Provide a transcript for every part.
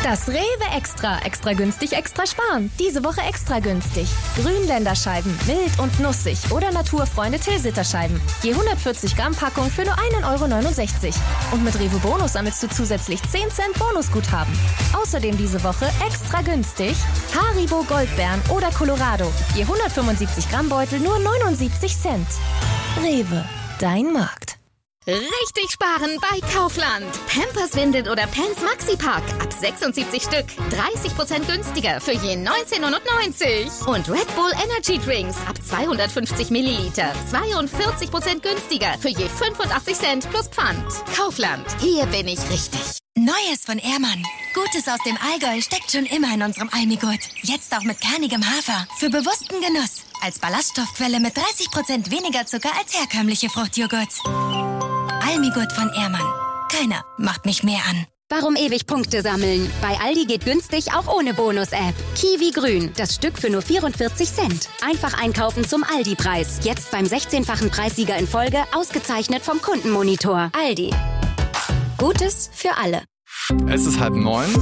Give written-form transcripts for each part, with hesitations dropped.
Das Rewe Extra. Extra günstig, extra sparen. Diese Woche extra günstig. Grünländerscheiben, mild und nussig oder Naturfreunde Tilsiter-Scheiben. Je 140 Gramm Packung für nur 1,69 €. Und mit Rewe Bonus sammelst du zusätzlich 10 Cent Bonusguthaben. Außerdem diese Woche extra günstig Haribo Goldbeeren oder Colorado. Je 175 Gramm Beutel nur 79 Cent. Rewe, dein Markt. Richtig sparen bei Kaufland. Pampers, Windeln oder Pants Maxi-Pack ab 76 Stück. 30% günstiger für je 19,99 €. Und Red Bull Energy Drinks ab 250 Milliliter. 42% günstiger für je 85 Cent plus Pfand. Kaufland, hier bin ich richtig. Neues von Ehrmann. Gutes aus dem Allgäu steckt schon immer in unserem Almigurt. Jetzt auch mit kernigem Hafer. Für bewussten Genuss. Als Ballaststoffquelle mit 30% weniger Zucker als herkömmliche Fruchtjoghurt. Almigurt von Ehrmann. Keiner macht mich mehr an. Warum ewig Punkte sammeln? Bei Aldi geht günstig auch ohne Bonus-App. Kiwi Grün, das Stück für nur 44 Cent. Einfach einkaufen zum Aldi-Preis. Jetzt beim 16-fachen Preissieger in Folge, ausgezeichnet vom Kundenmonitor. Aldi. Gutes für alle. Es ist 8:30.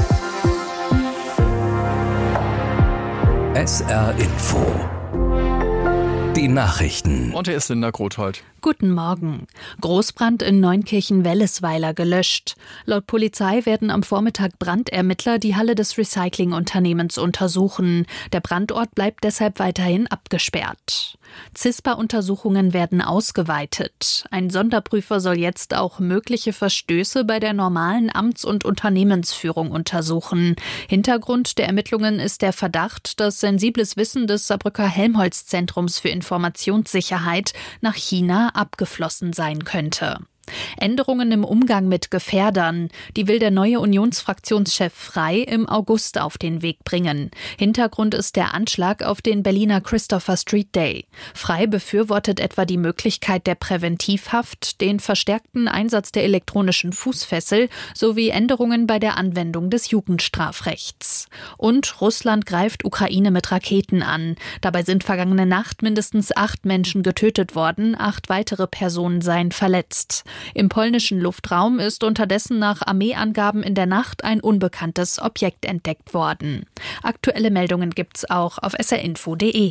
SR Info. Die Nachrichten. Und hier ist Linda Grothold. Guten Morgen. Großbrand in Neunkirchen-Wellesweiler gelöscht. Laut Polizei werden am Vormittag Brandermittler die Halle des Recyclingunternehmens untersuchen. Der Brandort bleibt deshalb weiterhin abgesperrt. CISPA-Untersuchungen werden ausgeweitet. Ein Sonderprüfer soll jetzt auch mögliche Verstöße bei der normalen Amts- und Unternehmensführung untersuchen. Hintergrund der Ermittlungen ist der Verdacht, dass sensibles Wissen des Saarbrücker Helmholtz-Zentrums für Informationssicherheit nach China abgeflossen sein könnte. Änderungen im Umgang mit Gefährdern, die will der neue Unionsfraktionschef Frey im August auf den Weg bringen. Hintergrund ist der Anschlag auf den Berliner Christopher Street Day. Frey befürwortet etwa die Möglichkeit der Präventivhaft, den verstärkten Einsatz der elektronischen Fußfessel sowie Änderungen bei der Anwendung des Jugendstrafrechts. Und Russland greift Ukraine mit Raketen an. Dabei sind vergangene Nacht mindestens 8 Menschen getötet worden, 8 weitere Personen seien verletzt. Im polnischen Luftraum ist unterdessen nach Armeeangaben in der Nacht ein unbekanntes Objekt entdeckt worden. Aktuelle Meldungen gibt's auch auf srinfo.de.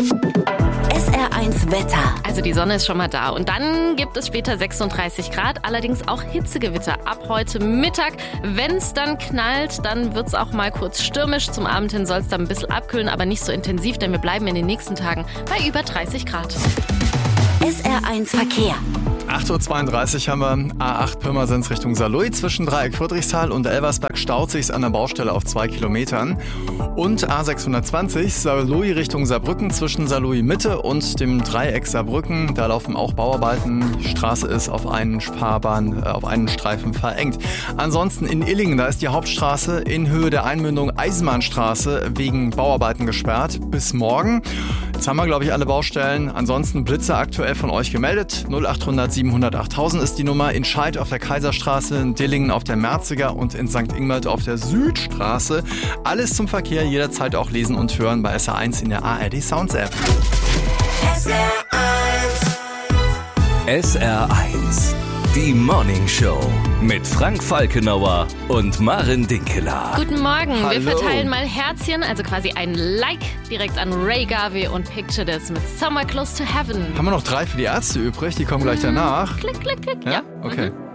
SR1 Wetter. Also die Sonne ist schon mal da und dann gibt es später 36 Grad, allerdings auch Hitzegewitter ab heute Mittag. Wenn es dann knallt, dann wird es auch mal kurz stürmisch. Zum Abend hin soll es dann ein bisschen abkühlen, aber nicht so intensiv, denn wir bleiben in den nächsten Tagen bei über 30 Grad. SR1 Verkehr. 8:32 Uhr haben wir A8 Pirmasens Richtung Saarlouis. Zwischen Dreieck Friedrichsthal und Elversberg staut sich's an der Baustelle auf 2 Kilometern. Und A620 Saarlouis Richtung Saarbrücken zwischen Saarlouis Mitte und dem Dreieck Saarbrücken. Da laufen auch Bauarbeiten. Die Straße ist auf einen Streifen verengt. Ansonsten in Illingen, da ist die Hauptstraße in Höhe der Einmündung Eisenbahnstraße wegen Bauarbeiten gesperrt. Bis morgen. Jetzt haben wir, glaube ich, alle Baustellen. Ansonsten Blitze aktuell von euch gemeldet. 0800 700 8000 ist die Nummer. In Scheid auf der Kaiserstraße, in Dillingen auf der Merziger und in St. Ingbert auf der Südstraße. Alles zum Verkehr, jederzeit auch lesen und hören bei SR1 in der ARD Sounds App. SR1. Die Morning Show mit Frank Falkenauer und Maren Dinkeler. Guten Morgen. Hallo. Wir verteilen mal Herzchen, also quasi ein Like direkt an Ray Garvey und Picture This mit Somewhere Close to Heaven. Haben wir noch 3 für die Ärzte übrig? Die kommen gleich danach. Klick, klick, klick. Ja? Okay.